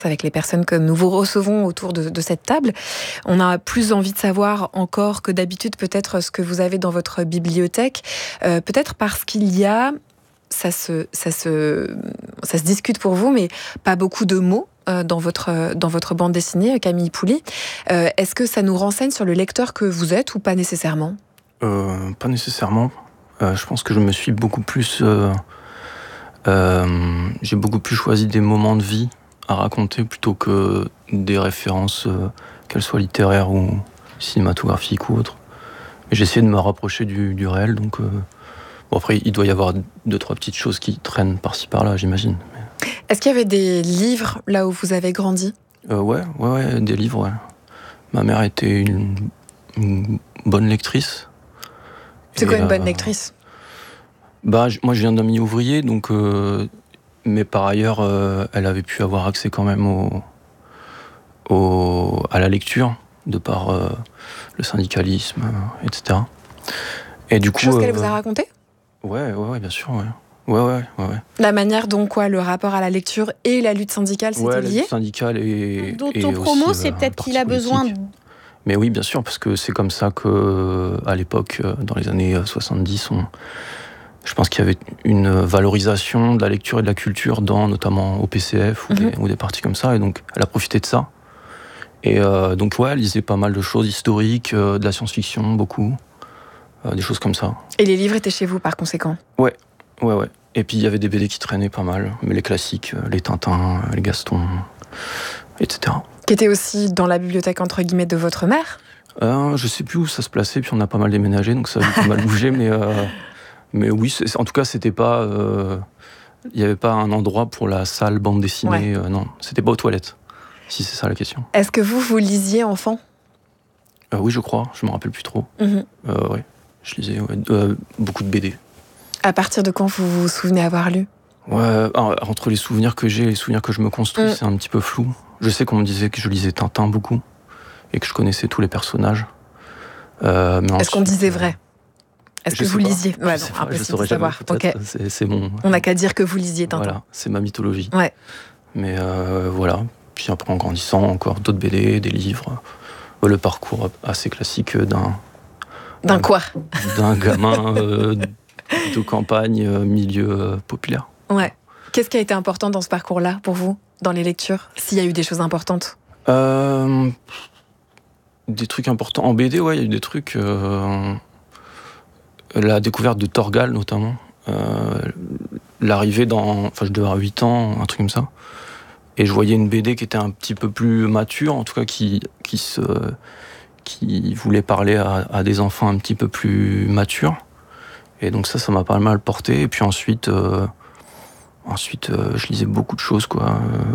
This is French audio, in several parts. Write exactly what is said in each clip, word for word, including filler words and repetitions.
avec les personnes que nous vous recevons autour de, de cette table. On a plus envie de savoir encore que d'habitude peut-être ce que vous avez dans votre bibliothèque, euh, peut-être parce qu'il y a, ça se, ça, se, ça se discute pour vous, mais pas beaucoup de mots euh, dans, votre, dans votre bande dessinée, Camille Pouli. Euh, est-ce que ça nous renseigne sur le lecteur que vous êtes ou pas nécessairement ? euh, Pas nécessairement. Euh, je pense que je me suis beaucoup plus... Euh, euh, j'ai beaucoup plus choisi des moments de vie à raconter plutôt que des références, euh, qu'elles soient littéraires ou cinématographiques ou autres. Mais j'ai essayé de me rapprocher du, du réel, donc euh, bon, après il doit y avoir deux trois petites choses qui traînent par-ci par-là, j'imagine. Mais... Est-ce qu'il y avait des livres là où vous avez grandi ? euh, ouais, ouais, ouais, des livres. Ouais. Ma mère était une, une bonne lectrice. C'est quoi une bonne lectrice ? Bah, moi, je viens d'un milieu ouvrier, donc, euh, mais par ailleurs, euh, elle avait pu avoir accès quand même au, au, à la lecture, de par euh, le syndicalisme, euh, et cetera. Et du coup, chose qu'elle euh, vous a raconté ? Ouais, ouais, ouais, bien sûr, ouais. Ouais, ouais, ouais, ouais. La manière dont quoi, le rapport à la lecture et la lutte syndicale, c'était ouais, lié ? La lutte syndicale et Dans et ton promo, aussi, c'est euh, peut-être qu'il a parti besoin... politique. Mais oui, bien sûr, parce que c'est comme ça que, à l'époque, dans les années soixante-dix, on, je pense qu'il y avait une valorisation de la lecture et de la culture dans notamment au P C F ou, mm-hmm. des, ou des partis comme ça, et donc elle a profité de ça. Et euh, donc ouais, elle lisait pas mal de choses historiques, euh, de la science-fiction, beaucoup, euh, des choses comme ça. Et les livres étaient chez vous par conséquent ? Ouais, ouais, ouais. Et puis il y avait des B D qui traînaient pas mal, mais les classiques, les Tintins, les Gaston, et cetera. Qui étaient aussi dans la bibliothèque entre guillemets de votre mère ? euh, Je sais plus où ça se plaçait, puis on a pas mal déménagé, donc ça a pas mal bougé, mais, euh, mais oui, c'est, en tout cas, c'était pas... Il euh, n'y avait pas un endroit pour la salle bande dessinée, ouais. euh, non, c'était pas aux toilettes, si c'est ça la question. Est-ce que vous, vous lisiez enfant ? euh, Oui, je crois, je me rappelle plus trop. Mm-hmm. Euh, ouais, je lisais ouais, euh, beaucoup de B D. À partir de quand vous vous souvenez avoir lu ? Ouais, entre les souvenirs que j'ai et les souvenirs que je me construis, mm. c'est un petit peu flou. Je sais qu'on me disait que je lisais Tintin beaucoup et que je connaissais tous les personnages. Euh, mais Est-ce ensuite, qu'on disait vrai ? Est-ce que vous pas. lisiez ? Ouais, non, pas, je saurais jamais. Okay. C'est, c'est mon. On n'a qu'à dire que vous lisiez Tintin. Voilà, c'est ma mythologie. Ouais. Mais euh, voilà. Puis après, en grandissant, encore d'autres B D, des livres. Le parcours assez classique d'un. D'un quoi ? D'un gamin euh, de campagne, milieu euh, populaire. Ouais. Qu'est-ce qui a été important dans ce parcours-là pour vous, dans les lectures, s'il y a eu des choses importantes ? euh, Des trucs importants. En B D, ouais, il y a eu des trucs. Euh, la découverte de Torgal, notamment. Euh, l'arrivée dans. Enfin, je devais avoir huit ans, un truc comme ça. Et je voyais une B D qui était un petit peu plus mature, en tout cas, qui, qui, se, qui voulait parler à, à des enfants un petit peu plus matures. Et donc, ça, ça m'a pas mal porté. Et puis ensuite. Euh, Ensuite, euh, je lisais beaucoup de choses, quoi. Euh,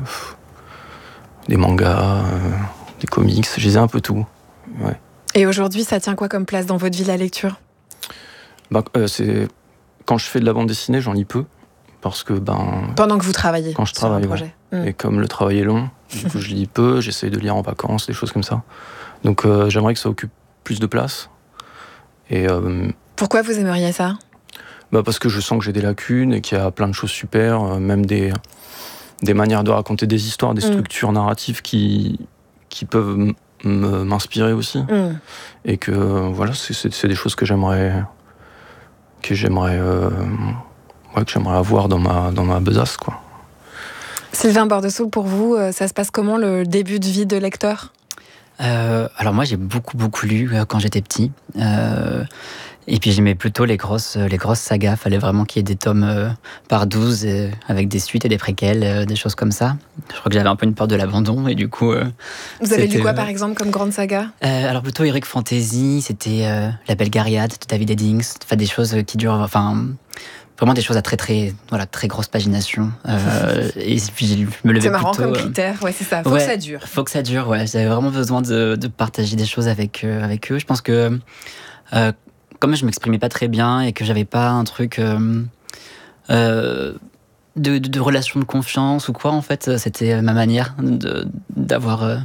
des mangas, euh, des comics, je lisais un peu tout. Ouais. Et aujourd'hui, ça tient quoi comme place dans votre vie, la lecture ? bah, euh, c'est... Quand je fais de la bande dessinée, j'en lis peu. Parce que, ben... Pendant que vous travaillez Quand je sur travaille, un projet. Ouais. Mmh. Et comme le travail est long, du coup, je lis peu, j'essaye de lire en vacances, des choses comme ça. Donc, euh, j'aimerais que ça occupe plus de place. Et... Euh, Pourquoi vous aimeriez ça ? Bah parce que je sens que j'ai des lacunes et qu'il y a plein de choses super, euh, même des, des manières de raconter des histoires, des structures mmh. narratives qui, qui peuvent m- m- m'inspirer aussi. Mmh. Et que euh, voilà, c'est, c'est, c'est des choses que j'aimerais, que j'aimerais, euh, ouais, que j'aimerais avoir dans ma, dans ma besace, quoi. Sylvain Bordessoul, pour vous, ça se passe comment le début de vie de lecteur ? euh, Alors moi, j'ai beaucoup, beaucoup lu quand j'étais petit. Euh, Et puis j'aimais plutôt les grosses, les grosses sagas. Fallait vraiment qu'il y ait des tomes euh, par douze, euh, avec des suites et des préquels, euh, des choses comme ça. Je crois que j'avais un peu une peur de l'abandon et du coup. Euh, Vous avez lu quoi par exemple comme grande saga ? euh, Alors plutôt Heroic Fantasy, c'était euh, La Belle Gariade de David Eddings. Enfin des choses qui durent, enfin vraiment des choses à très très voilà très grosse pagination. Euh, et puis je me levais c'est marrant plutôt, comme critère, ouais c'est ça. Faut ouais, que ça dure. Faut que ça dure, ouais. J'avais vraiment besoin de, de partager des choses avec euh, avec eux. Je pense que euh, comme je m'exprimais pas très bien et que j'avais pas un truc euh, euh, de, de, de relation de confiance ou quoi, en fait, c'était ma manière de, d'avoir euh,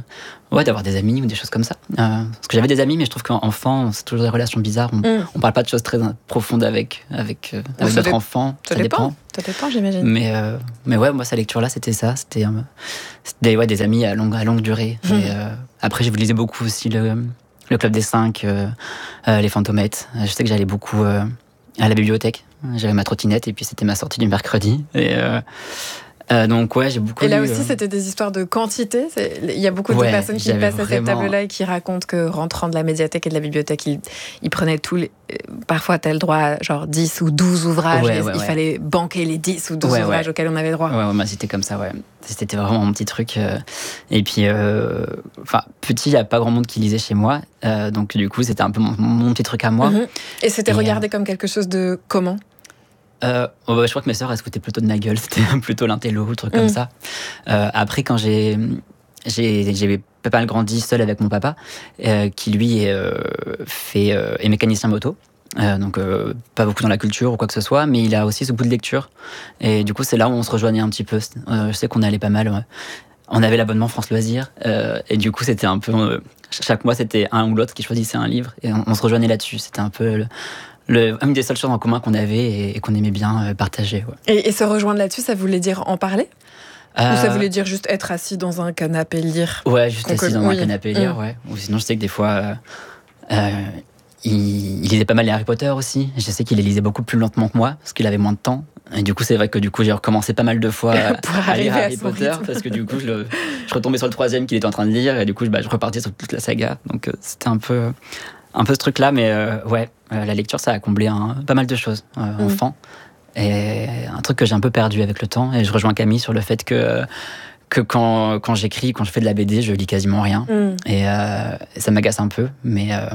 Ouais, d'avoir des amis ou des choses comme ça. Euh, parce que j'avais des amis, mais je trouve qu'enfant, c'est toujours des relations bizarres. On, mm. on parle pas de choses très profondes avec, avec, euh, avec notre dé- enfant. Ça, ça dépend. dépend. Ça dépend, j'imagine. Mais, euh, mais ouais, moi, sa lecture-là, c'était ça. C'était, euh, c'était des, ouais, des amis à longue, à longue durée. Mm. Et, euh, après, je lisais beaucoup aussi le, le Club des Cinq, euh, euh, les Fantomettes. Je sais que j'allais beaucoup euh, à la bibliothèque. J'avais ma trottinette et puis c'était ma sortie du mercredi. Et... Euh, Euh, donc ouais, j'ai beaucoup. Et là lu, aussi, euh... c'était des histoires de quantité. Il y a beaucoup ouais, de personnes qui passent vraiment... à cette table-là et qui racontent que rentrant de la médiathèque et de la bibliothèque, ils, ils prenaient tous les. Parfois, t'as le droit à genre dix ou douze ouvrages. Ouais, et ouais, il ouais. fallait banquer les dix ou douze ouais, ouvrages ouais. auxquels on avait droit. Ouais, ouais, moi, c'était comme ça, ouais. C'était vraiment mon petit truc. Euh... Et puis, euh... enfin, petit, il n'y a pas grand monde qui lisait chez moi. Euh, donc, du coup, c'était un peu mon, mon petit truc à moi. Mm-hmm. Et c'était et regardé euh... comme quelque chose de comment? Euh, oh bah, je crois que mes sœurs, elles se foutaient plutôt de ma gueule. C'était plutôt l'intello, le truc mmh. comme ça. Euh, après, quand j'ai, j'ai, j'ai pas mal grandi seul avec mon papa, euh, qui lui est, euh, fait, euh, est mécanicien moto. Euh, donc, euh, pas beaucoup dans la culture ou quoi que ce soit, mais il a aussi ce goût de lecture. Et du coup, c'est là où on se rejoignait un petit peu. Euh, je sais qu'on allait pas mal. Ouais. On avait l'abonnement France Loisirs. Euh, et du coup, c'était un peu. Euh, chaque mois, c'était un ou l'autre qui choisissait un livre. Et on, on se rejoignait là-dessus. C'était un peu. Le, Le, une des seules choses en commun qu'on avait et, et qu'on aimait bien partager. Ouais. Et, et se rejoindre là-dessus, ça voulait dire en parler euh... Ou ça voulait dire juste être assis dans un canapé lire? Ouais, juste assis que... dans oui. un canapé lire, mmh. ouais. Ou sinon, je sais que des fois, euh, euh, il, il lisait pas mal les Harry Potter aussi. Je sais qu'il les lisait beaucoup plus lentement que moi, parce qu'il avait moins de temps. Et du coup, c'est vrai que du coup, j'ai recommencé pas mal de fois à lire Harry Potter, rythme. Parce que du coup, je, le, je retombais sur le troisième qu'il était en train de lire, et du coup, bah, je repartais sur toute la saga. Donc, euh, c'était un peu... Un peu ce truc-là, mais euh, ouais, euh, la lecture, ça a comblé un, pas mal de choses, euh, mmh. enfant. Et un truc que j'ai un peu perdu avec le temps. Et je rejoins Camille sur le fait que, que quand, quand j'écris, quand je fais de la B D, je lis quasiment rien. Mmh. Et euh, ça m'agace un peu, mais, euh,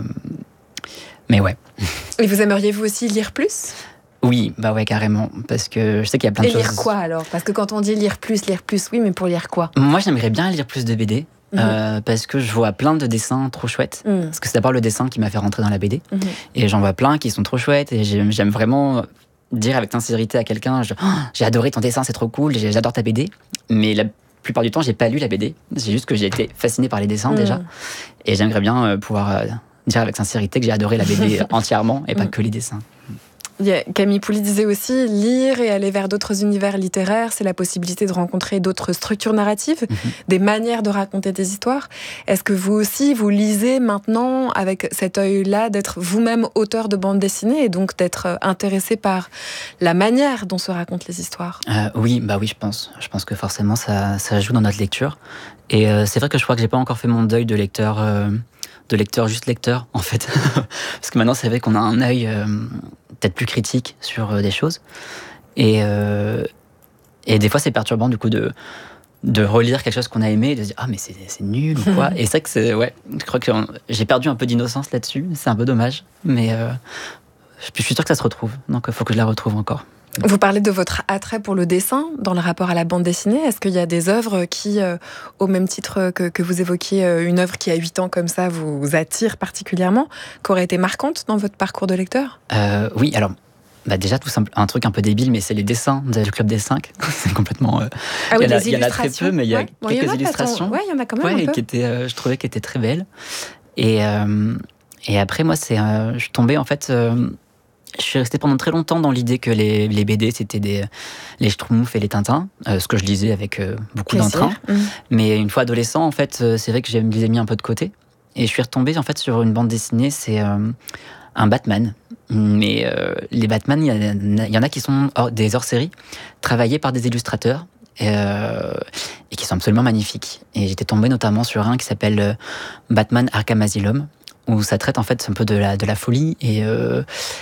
mais ouais. Et vous aimeriez vous aussi lire plus ? Oui, bah ouais, carrément. Parce que je sais qu'il y a plein de Et choses. Et lire quoi alors ? Parce que quand on dit lire plus, lire plus, oui, mais pour lire quoi ? Moi, j'aimerais bien lire plus de B D. Mmh. Euh, parce que je vois plein de dessins trop chouettes. Mmh. Parce que c'est d'abord le dessin qui m'a fait rentrer dans la B D. Mmh. Et j'en vois plein qui sont trop chouettes. Et j'aime, j'aime vraiment dire avec sincérité à quelqu'un je, oh, j'ai adoré ton dessin, c'est trop cool, j'adore ta B D. Mais la plupart du temps, j'ai pas lu la B D. C'est juste que j'ai été fasciné par les dessins mmh. déjà. Et j'aimerais bien pouvoir euh, dire avec sincérité que j'ai adoré la B D entièrement et pas mmh. que les dessins. Yeah. Camille Pouli disait aussi, lire et aller vers d'autres univers littéraires, c'est la possibilité de rencontrer d'autres structures narratives, mm-hmm. des manières de raconter des histoires. Est-ce que vous aussi, vous lisez maintenant avec cet œil-là d'être vous-même auteur de bande dessinée et donc d'être intéressé par la manière dont se racontent les histoires ? euh, Oui, bah oui, je pense. Je pense que forcément, ça, ça joue dans notre lecture. Et euh, c'est vrai que je crois que j'ai pas encore fait mon deuil de lecteur... Euh... de lecteur, juste lecteur, en fait. Parce que maintenant, c'est vrai qu'on a un œil euh, peut-être plus critique sur euh, des choses. Et, euh, et des fois, c'est perturbant, du coup, de, de relire quelque chose qu'on a aimé et de se dire « Ah, mais c'est, c'est nul » ou quoi. Et c'est vrai que c'est... Ouais, je crois que j'ai perdu un peu d'innocence là-dessus. C'est un peu dommage. Mais euh, je suis sûr que ça se retrouve. Donc, il faut que je la retrouve encore. Vous parlez de votre attrait pour le dessin dans le rapport à la bande dessinée. Est-ce qu'il y a des œuvres qui, euh, au même titre que, que vous évoquiez, euh, une œuvre qui a huit ans comme ça vous, vous attire particulièrement, qui aurait été marquante dans votre parcours de lecteur ? euh, Oui, alors bah déjà tout simple, un truc un peu débile, mais c'est les dessins du Club des Cinq. C'est complètement... Euh, ah oui, il y en a, des il y en a très peu, mais il y a ouais. quelques bon, il y illustrations. Oui, il y en a quand même ouais, un peu. Qui étaient, euh, je trouvais qu'elles étaient très belles. Et, euh, et après, moi, c'est, euh, je suis tombée en fait... Euh, Je suis restée pendant très longtemps dans l'idée que les, les B D, c'était des, les Schtroumpfs et les Tintins, euh, ce que je lisais avec euh, beaucoup Plaisir. d'entrain. Mmh. Mais une fois adolescent, en fait, euh, c'est vrai que je les ai mis un peu de côté. Et je suis retombée en fait, sur une bande dessinée, c'est euh, un Batman. Mais euh, les Batman, il y, y en a qui sont hors, des hors-séries, travaillés par des illustrateurs, euh, et qui sont absolument magnifiques. Et j'étais tombée notamment sur un qui s'appelle euh, Batman Arkham Asylum, où ça traite en fait un peu de la, de la folie, et... Euh,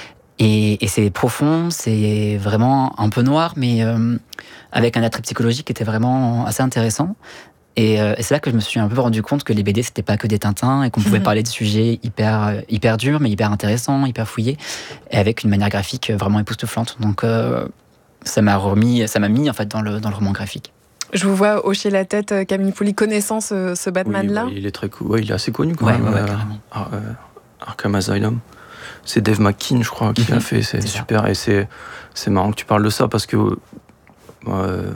Et, et c'est profond, c'est vraiment un peu noir, mais euh, avec un attrait psychologique qui était vraiment assez intéressant. Et, euh, et c'est là que je me suis un peu rendu compte que les B D, c'était pas que des Tintins et qu'on pouvait parler de sujets hyper, hyper durs, mais hyper intéressants, hyper fouillés, et avec une manière graphique vraiment époustouflante. Donc euh, ça m'a remis, ça m'a mis en fait dans le, dans le roman graphique. Je vous vois hocher la tête, Camille Pouli, connaissant ce, ce Batman-là. Oui, bah, il est très cool. Ouais, il est assez connu quand ouais, même. Ouais, euh, carrément. euh, Arkham Asylum. C'est Dave McKean, je crois, qui mm-hmm. l'a fait. C'est, c'est super. Ça. Et c'est, c'est marrant que tu parles de ça parce que euh,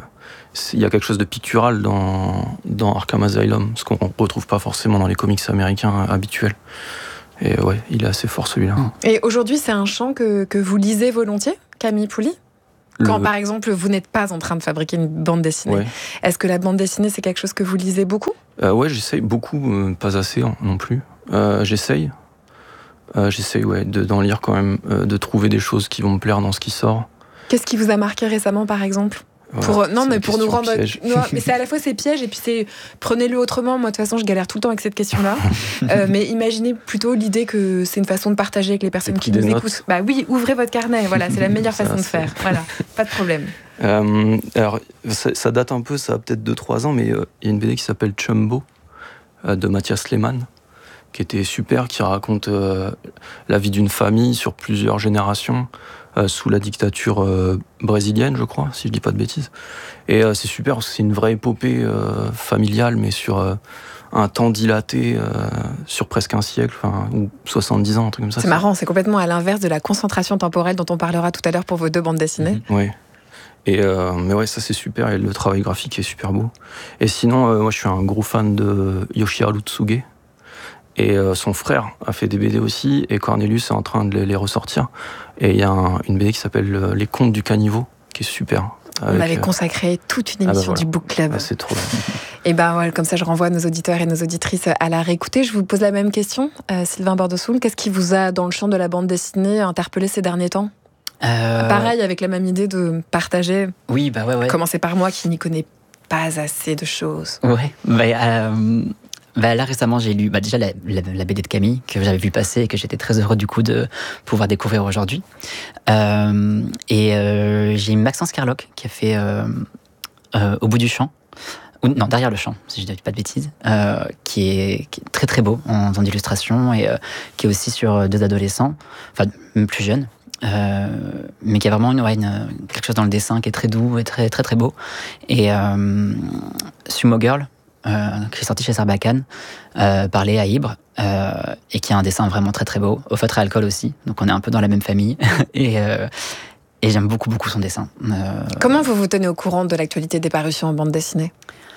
il y a quelque chose de pictural dans, dans Arkham Asylum, ce qu'on ne retrouve pas forcément dans les comics américains habituels. Et ouais, il est assez fort celui-là. Et aujourd'hui, c'est un champ que, que vous lisez volontiers, Camille Pouli ? Quand le... par exemple, vous n'êtes pas en train de fabriquer une bande dessinée, ouais. Est-ce que la bande dessinée, c'est quelque chose que vous lisez beaucoup ? euh, Ouais, j'essaye beaucoup, euh, pas assez hein, non plus. Euh, j'essaye. Euh, j'essaye ouais, de, d'en lire quand même, euh, de trouver des choses qui vont me plaire dans ce qui sort. Qu'est-ce qui vous a marqué récemment, par exemple ? Pour, voilà, non, mais pour nous rendre. Non, mais c'est à la fois c'est piège et puis c'est prenez-le autrement. Moi, de toute façon, je galère tout le temps avec cette question-là. euh, mais imaginez plutôt l'idée que c'est une façon de partager avec les personnes qui nous écoutent. Notes. Bah oui, ouvrez votre carnet. Voilà, c'est la meilleure façon de faire. Voilà, pas de problème. Euh, alors, ça, ça date un peu, ça a peut-être deux trois ans, mais il euh, y a une B D qui s'appelle Chumbo euh, de Mathias Lehmann, qui était super, qui raconte euh, la vie d'une famille sur plusieurs générations. Euh, sous la dictature euh, brésilienne, je crois, si je dis pas de bêtises. Et euh, c'est super, parce que c'est une vraie épopée euh, familiale, mais sur euh, un temps dilaté, euh, sur presque un siècle, ou soixante-dix ans, un truc comme ça. C'est, c'est marrant, c'est complètement à l'inverse de la concentration temporelle dont on parlera tout à l'heure pour vos deux bandes dessinées. Mmh, oui. Et euh, mais ouais, ça c'est super, et le travail graphique est super beau. Et sinon, euh, moi je suis un gros fan de Yoshihiro Tsuge. Et euh, son frère a fait des B D aussi, et Cornelius est en train de les, les ressortir. Et il y a un, une B D qui s'appelle euh, Les Contes du Caniveau, qui est super. Avec, On avait euh... consacré toute une émission ah bah voilà. du Book Club. Ah, c'est trop bien. Et ben ouais, comme ça, je renvoie nos auditeurs et nos auditrices à la réécouter. Je vous pose la même question, euh, Sylvain Bordesoul. Qu'est-ce qui vous a, dans le champ de la bande dessinée, interpellé ces derniers temps ? euh... Pareil, avec la même idée de partager. Oui, bah ouais, ouais. Commencer par moi qui n'y connais pas assez de choses. Ouais, bah, euh... Bah là récemment j'ai lu bah déjà la, la, la B D de Camille que j'avais vu passer et que j'étais très heureux du coup de pouvoir découvrir aujourd'hui. Euh, et euh, j'ai Maxence Kerlock qui a fait euh, euh, Au bout du champ, ou non derrière le champ si je ne dis pas de bêtises, euh, qui, est, qui est très très beau en, en illustration et euh, qui est aussi sur deux adolescents, enfin même plus jeunes. Euh, mais qui a vraiment une, ouais, une, quelque chose dans le dessin qui est très doux et très très très beau. Et euh, Sumo Girl, Euh, qui est sorti chez Sarbacane, euh, par Léa Ibre, euh, et qui a un dessin vraiment très très beau, au feutre et alcool aussi, donc on est un peu dans la même famille, et, euh, et j'aime beaucoup beaucoup son dessin. Euh, Comment vous vous tenez au courant de l'actualité des parutions en bande dessinée ?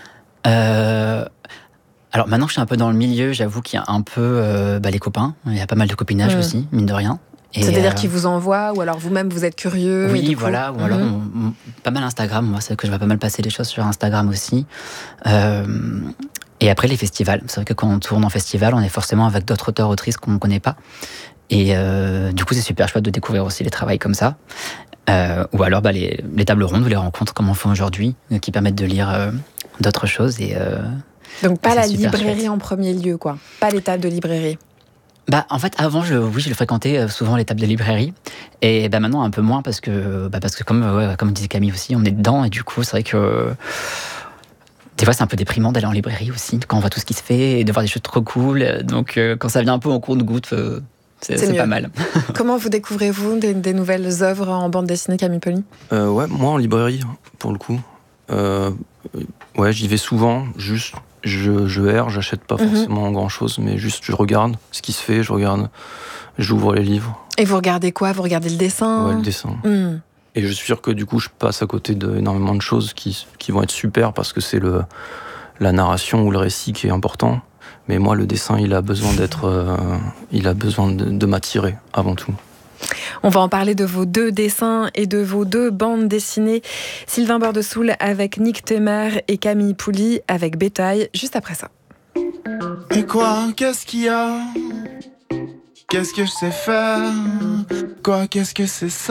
euh, Alors maintenant que je suis un peu dans le milieu, j'avoue qu'il y a un peu euh, bah, les copains, il y a pas mal de copinage mmh. aussi, mine de rien. Et c'est-à-dire euh... qu'ils vous envoient, ou alors vous-même vous êtes curieux. Oui, voilà, coup... ou alors mmh. on, on, pas mal Instagram, moi c'est que je vais pas mal passer les choses sur Instagram aussi. Euh, et après les festivals, c'est vrai que quand on tourne en festival, on est forcément avec d'autres auteurs, autrices qu'on ne connaît pas. Et euh, du coup c'est super chouette de découvrir aussi les travails comme ça. Euh, ou alors bah, les, les tables rondes ou les rencontres comme on fait aujourd'hui, qui permettent de lire euh, d'autres choses. Et, euh, Donc pas la librairie chouette. En premier lieu, quoi. Pas les tables de librairie. Bah, en fait, avant, je, oui, je le fréquentais souvent les tables de librairie. Et bah, maintenant, un peu moins, parce que, bah, parce que comme, ouais, comme disait Camille aussi, on est dedans. Et du coup, c'est vrai que des fois, c'est un peu déprimant d'aller en librairie aussi, quand on voit tout ce qui se fait et de voir des choses trop cool. Donc, euh, quand ça vient un peu en compte-goutte, euh, c'est, c'est, c'est pas mal. Comment vous découvrez-vous des, des nouvelles œuvres en bande dessinée, Camille Pouli ? euh, Ouais, moi, en librairie, pour le coup. Euh, ouais, j'y vais souvent, juste... Je, je erre, j'achète pas forcément mm-hmm. grand chose, mais juste je regarde ce qui se fait, je regarde, j'ouvre les livres. Et vous regardez quoi ? Vous regardez le dessin ? Ouais, le dessin. Mm. Et je suis sûr que du coup, je passe à côté d'énormément de choses qui, qui vont être super parce que c'est le, la narration ou le récit qui est important. Mais moi, le dessin, il a besoin d'être, euh, il a besoin de, de m'attirer avant tout. On va en parler de vos deux dessins et de vos deux bandes dessinées. Sylvain Bordesoul avec Nick Temer et Camille Pouli avec Bétail, juste après ça. Et quoi, qu'est-ce qu'il y a ? Qu'est-ce que je sais faire ? Quoi, qu'est-ce que c'est ça ?